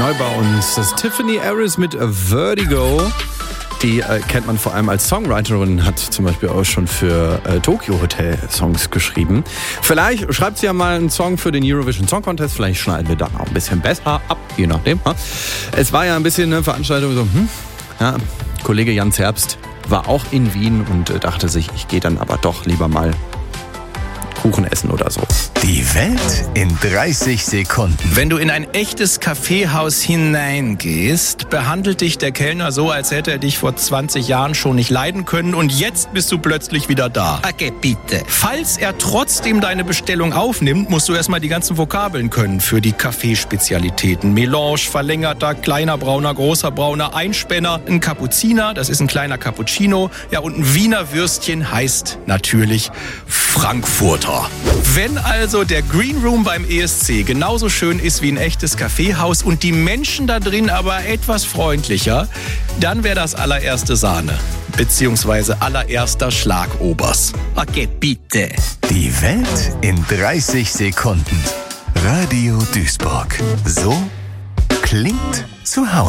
Neu bei uns. Das ist Tiffany Harris mit Vertigo. Die kennt man vor allem als Songwriterin, hat zum Beispiel auch schon für Tokyo Hotel Songs geschrieben. Vielleicht schreibt sie ja mal einen Song für den Eurovision Song Contest, vielleicht schneiden wir da auch ein bisschen besser ab, je nachdem. Es war ja ein bisschen eine Veranstaltung so, ja, Kollege Jan Zerbst war auch in Wien und dachte sich, ich gehe dann aber doch lieber mal Kuchen essen oder so. Die Welt in 30 Sekunden. Wenn du in ein echtes Kaffeehaus hineingehst, behandelt dich der Kellner so, als hätte er dich vor 20 Jahren schon nicht leiden können und jetzt bist du plötzlich wieder da. Okay, bitte. Falls er trotzdem deine Bestellung aufnimmt, musst du erstmal die ganzen Vokabeln können für die Kaffeespezialitäten. Melange, verlängerter, kleiner brauner, großer brauner, Einspänner, ein Kapuziner, das ist ein kleiner Cappuccino, ja, und ein Wiener Würstchen heißt natürlich Frankfurter. Wenn also der Green Room beim ESC genauso schön ist wie ein echtes Kaffeehaus und die Menschen da drin aber etwas freundlicher, dann wäre das allererste Sahne, beziehungsweise allererster Schlagobers. Okay, bitte. Die Welt in 30 Sekunden. Radio Duisburg. So klingt zu Hause.